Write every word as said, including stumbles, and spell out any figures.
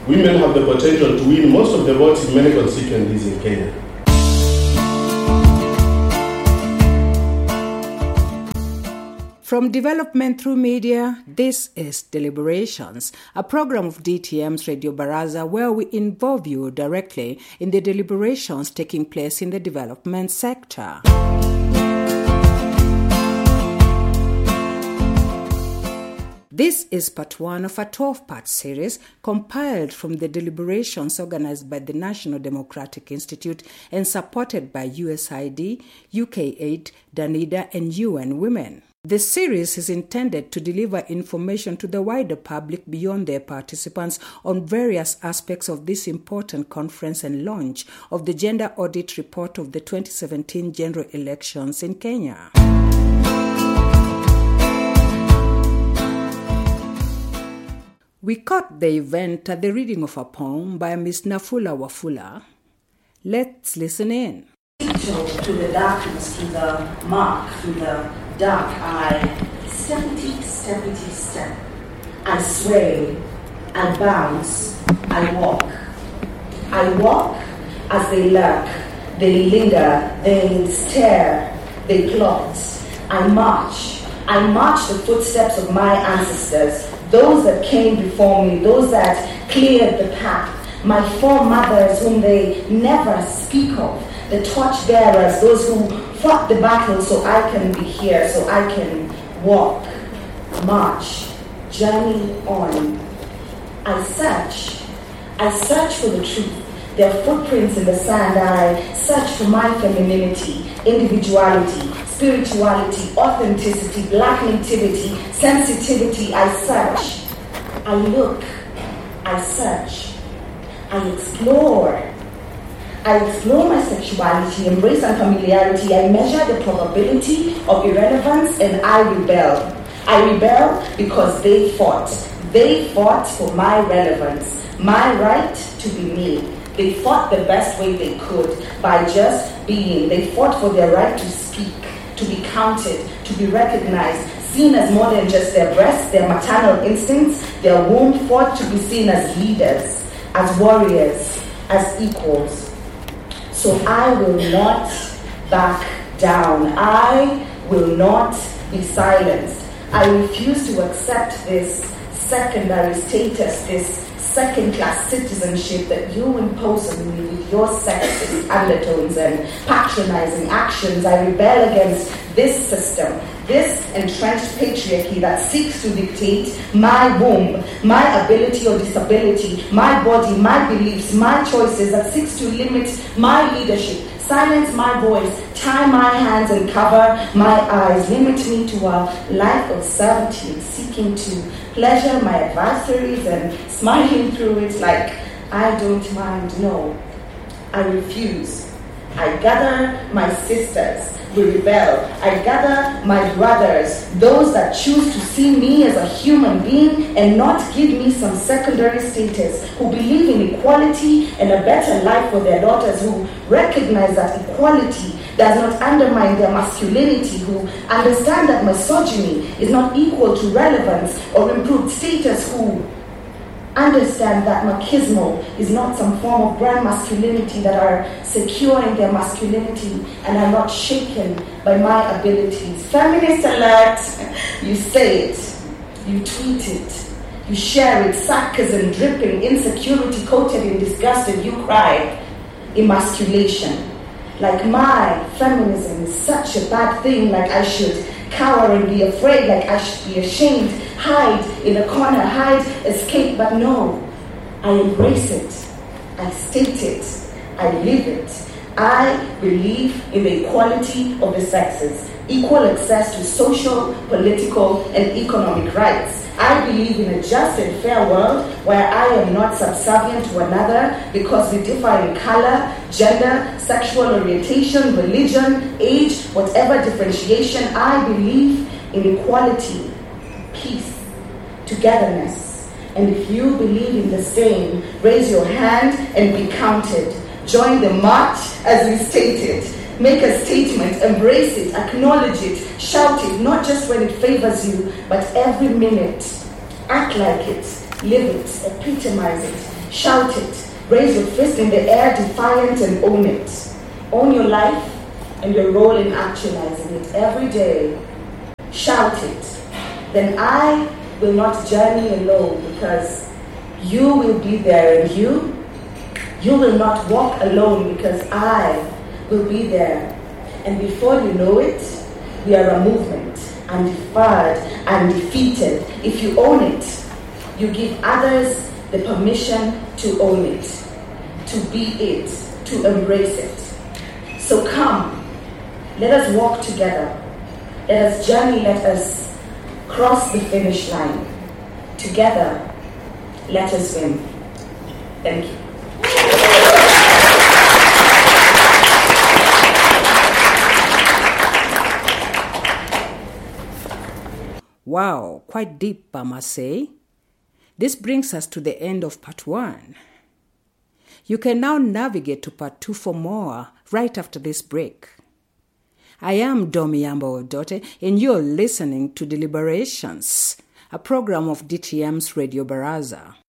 women have the potential to win most of the votes in many constituencies in Kenya. From development through media, this is Deliberations, a program of D T M's Radio Baraza where we involve you directly in the deliberations taking place in the development sector. This is part one of a twelve-part series compiled from the deliberations organized by the National Democratic Institute and supported by U S A I D, U K Aid, Danida, and U N Women. The series is intended to deliver information to the wider public beyond their participants on various aspects of this important conference and launch of the Gender Audit Report of the twenty seventeen general elections in Kenya. We caught the event at the reading of a poem by Miss Nafula Wafula. Let's listen in. To the darkness, to the mark, to the dark eye, steppity, steppity, step. I sway, I bounce, I walk. I walk as they lurk, they linger, they stare, they plot. I march, I march the footsteps of my ancestors, those that came before me, those that cleared the path, my foremothers whom they never speak of, the torch bearers, those who fought the battle so I can be here, so I can walk, march, journey on. I search, I search for the truth, their footprints in the sand. I search for my femininity, individuality, spirituality, authenticity, black nativity, sensitivity. I search, I look, I search, I explore. I explore my sexuality, embrace unfamiliarity. I measure the probability of irrelevance and I rebel. I rebel because they fought. They fought for my relevance, my right to be me. They fought the best way they could by just being. They fought for their right to speak, to be counted, to be recognized, seen as more than just their breasts, their maternal instincts, their womb, fought to be seen as leaders, as warriors, as equals. So I will not back down. I will not be silenced. I refuse to accept this secondary status, this second-class citizenship that you impose on me with your sexist undertones and patronizing actions. I rebel against this system, this entrenched patriarchy that seeks to dictate my womb, my ability or disability, my body, my beliefs, my choices, that seeks to limit my leadership, silence my voice, tie my hands and cover my eyes, limit me to a life of servitude, seeking to pleasure my adversaries and smiling through it like I don't mind. No, I refuse. I gather my sisters, we rebel. I gather my brothers, those that choose to see me as a human being and not give me some secondary status, who believe in equality and a better life for their daughters, who recognize that equality does not undermine their masculinity, who understand that misogyny is not equal to relevance or improved status, who understand that machismo is not some form of brand masculinity, that are secure in their masculinity and are not shaken by my abilities. Feminist alert, you say it, you tweet it, you share it, sarcasm dripping, insecurity coated in disgust, and you cry, emasculation. Like my feminism is such a bad thing, like I should cower and be afraid, like I should be ashamed, hide in a corner, hide, escape. But no, I embrace it, I state it, I live it. I believe in the equality of the sexes, equal access to social, political, and economic rights. I believe in a just and fair world where I am not subservient to another because we differ in color, gender, sexual orientation, religion, age, whatever differentiation. I believe in equality, peace, togetherness. And if you believe in the same, raise your hand and be counted. Join the march as we stated. Make a statement, embrace it, acknowledge it, shout it, not just when it favors you, but every minute. Act like it, live it, epitomize it. Shout it. Raise your fist in the air, defiant, and own it. Own your life and your role in actualizing it every day. Shout it. Then I will not journey alone, because you will be there, and you, you will not walk alone, because I will be there. And before you know it, we are a movement, undeferred, undefeated. If you own it, you give others the permission to own it, to be it, to embrace it. So come, let us walk together. Let us journey, let us cross the finish line. Together, let us win. Thank you. Wow, quite deep, I must say. This brings us to the end of part one. You can now navigate to part two for more right after this break. I am Domi Yamba Odote, and you're listening to Deliberations, a program of D T M's Radio Baraza.